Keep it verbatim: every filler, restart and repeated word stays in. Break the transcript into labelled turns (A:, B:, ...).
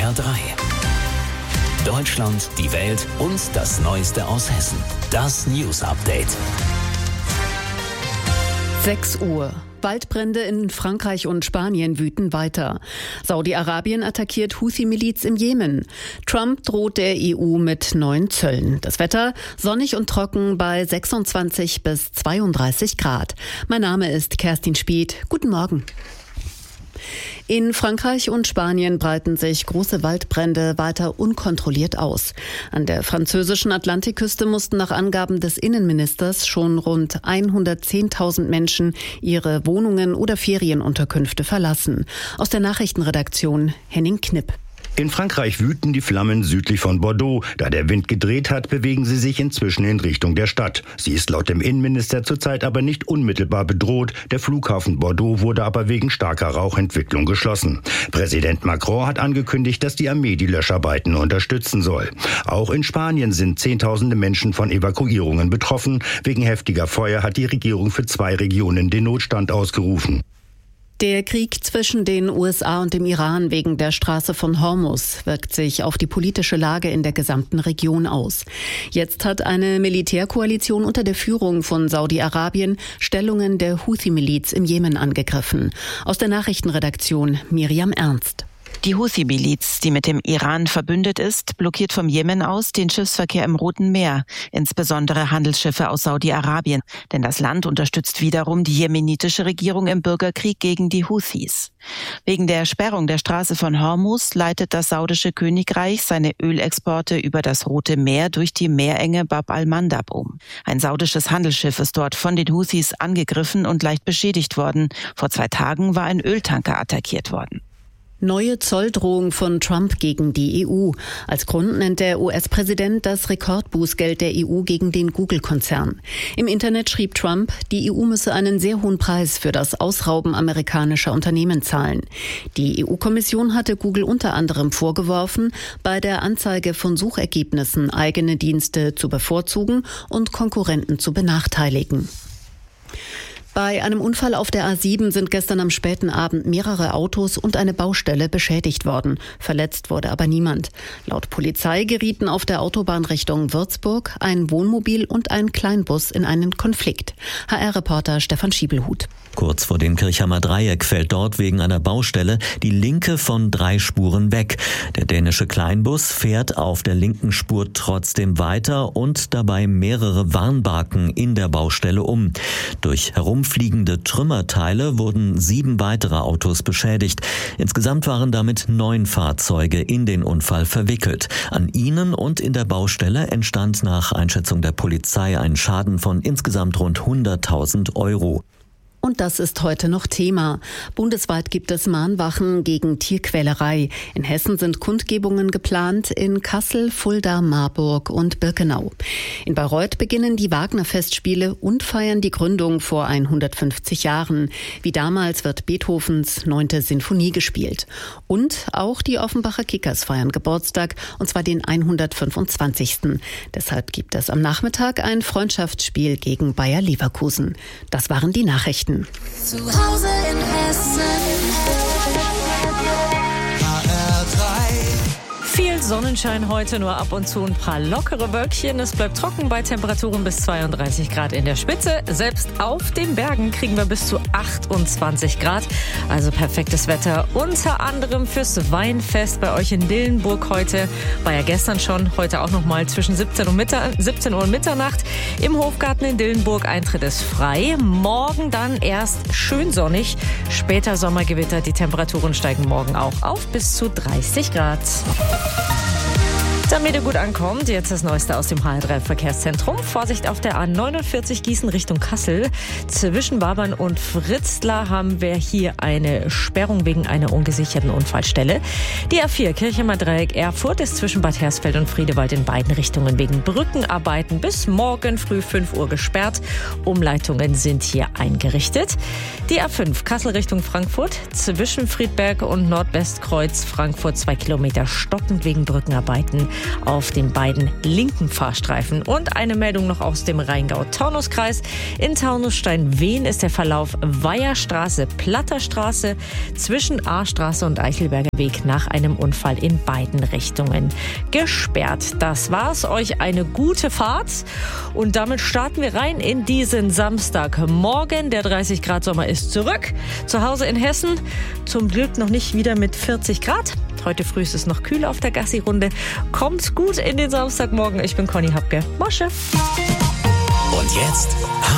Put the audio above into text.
A: R drei. Deutschland, die Welt und das Neueste aus Hessen. Das News Update.
B: sechs Uhr. Waldbrände in Frankreich und Spanien wüten weiter. Saudi-Arabien attackiert Houthi-Miliz im Jemen. Trump droht der E U mit neuen Zöllen. Das Wetter sonnig und trocken bei sechsundzwanzig bis zweiunddreißig Grad. Mein Name ist Kerstin Spieth. Guten Morgen. In Frankreich und Spanien breiten sich große Waldbrände weiter unkontrolliert aus. An der französischen Atlantikküste mussten nach Angaben des Innenministers schon rund hundertzehntausend Menschen ihre Wohnungen oder Ferienunterkünfte verlassen. Aus der Nachrichtenredaktion Henning Knipp.
C: In Frankreich wüten die Flammen südlich von Bordeaux. Da der Wind gedreht hat, bewegen sie sich inzwischen in Richtung der Stadt. Sie ist laut dem Innenminister zurzeit aber nicht unmittelbar bedroht. Der Flughafen Bordeaux wurde aber wegen starker Rauchentwicklung geschlossen. Präsident Macron hat angekündigt, dass die Armee die Löscharbeiten unterstützen soll. Auch in Spanien sind Zehntausende Menschen von Evakuierungen betroffen. Wegen heftiger Feuer hat die Regierung für zwei Regionen den Notstand ausgerufen.
B: Der Krieg zwischen den U S A und dem Iran wegen der Straße von Hormuz wirkt sich auf die politische Lage in der gesamten Region aus. Jetzt hat eine Militärkoalition unter der Führung von Saudi-Arabien Stellungen der Houthi-Miliz im Jemen angegriffen. Aus der Nachrichtenredaktion Miriam Ernst.
D: Die Houthi-Miliz, die mit dem Iran verbündet ist, blockiert vom Jemen aus den Schiffsverkehr im Roten Meer, insbesondere Handelsschiffe aus Saudi-Arabien. Denn das Land unterstützt wiederum die jemenitische Regierung im Bürgerkrieg gegen die Houthis. Wegen der Sperrung der Straße von Hormuz leitet das saudische Königreich seine Ölexporte über das Rote Meer durch die Meerenge Bab al-Mandab um. Ein saudisches Handelsschiff ist dort von den Houthis angegriffen und leicht beschädigt worden. Vor zwei Tagen war ein Öltanker attackiert worden.
B: Neue Zolldrohung von Trump gegen die E U. Als Grund nennt der U S-Präsident das Rekordbußgeld der E U gegen den Google-Konzern. Im Internet schrieb Trump, die E U müsse einen sehr hohen Preis für das Ausrauben amerikanischer Unternehmen zahlen. Die E U-Kommission hatte Google unter anderem vorgeworfen, bei der Anzeige von Suchergebnissen eigene Dienste zu bevorzugen und Konkurrenten zu benachteiligen. Bei einem Unfall auf der A sieben sind gestern am späten Abend mehrere Autos und eine Baustelle beschädigt worden. Verletzt wurde aber niemand. Laut Polizei gerieten auf der Autobahn Richtung Würzburg ein Wohnmobil und ein Kleinbus in einen Konflikt. H R-Reporter Stefan Schiebelhut.
E: Kurz vor dem Kirchheimer Dreieck fällt dort wegen einer Baustelle die linke von drei Spuren weg. Der dänische Kleinbus fährt auf der linken Spur trotzdem weiter und dabei mehrere Warnbarken in der Baustelle um. Durch herumfliegende Trümmerteile wurden sieben weitere Autos beschädigt. Insgesamt waren damit neun Fahrzeuge in den Unfall verwickelt. An ihnen und in der Baustelle entstand nach Einschätzung der Polizei ein Schaden von insgesamt rund hunderttausend Euro.
B: Und das ist heute noch Thema. Bundesweit gibt es Mahnwachen gegen Tierquälerei. In Hessen sind Kundgebungen geplant in Kassel, Fulda, Marburg und Birkenau. In Bayreuth beginnen die Wagner-Festspiele und feiern die Gründung vor hundertfünfzig Jahren. Wie damals wird Beethovens neunte Sinfonie gespielt. Und auch die Offenbacher Kickers feiern Geburtstag, und zwar den hundertfünfundzwanzigsten Deshalb gibt es am Nachmittag ein Freundschaftsspiel gegen Bayer Leverkusen. Das waren die Nachrichten.
F: Zu Hause in Hessen. H R drei.
G: Viel Sonnenschein heute, nur ab und zu ein paar lockere Wölkchen. Es bleibt trocken bei Temperaturen bis zweiunddreißig Grad in der Spitze. Selbst auf den Bergen kriegen wir bis zu achtundzwanzig Grad. Also perfektes Wetter. Unter anderem fürs Weinfest bei euch in Dillenburg heute. War ja gestern schon, heute auch nochmal zwischen siebzehn Uhr und Mitternacht. Im Hofgarten in Dillenburg Eintritt ist frei. Morgen dann erst schön sonnig. Später Sommergewitter. Die Temperaturen steigen morgen auch auf bis zu dreißig Grad. Damit ihr gut ankommt, jetzt das Neueste aus dem H R drei Verkehrszentrum. Vorsicht auf der A neunundvierzig Gießen Richtung Kassel. Zwischen Wabern und Fritzlar haben wir hier eine Sperrung wegen einer ungesicherten Unfallstelle. Die A vier Kirchheimer Dreieck Erfurt ist zwischen Bad Hersfeld und Friedewald in beiden Richtungen wegen Brückenarbeiten bis morgen früh fünf Uhr gesperrt. Umleitungen sind hier eingerichtet. Die A fünf Kassel Richtung Frankfurt zwischen Friedberg und Nordwestkreuz Frankfurt zwei Kilometer stockend wegen Brückenarbeiten. auf den beiden linken Fahrstreifen. Und eine Meldung noch aus dem Rheingau-Taunus-Kreis. In Taunusstein-Wehen ist der Verlauf Weiherstraße, Platterstraße zwischen A-Straße und Eichelberger Weg nach einem Unfall in beiden Richtungen gesperrt. Das war's. Euch eine gute Fahrt. Und damit starten wir rein in diesen Samstagmorgen. Der dreißig Grad Sommer ist zurück. Zu Hause in Hessen zum Glück noch nicht wieder mit vierzig Grad. Heute früh ist es noch kühl auf der Gassi-Runde. Kommt gut in den Samstagmorgen. Ich bin Conny Hapke. Mosche.
A: Und jetzt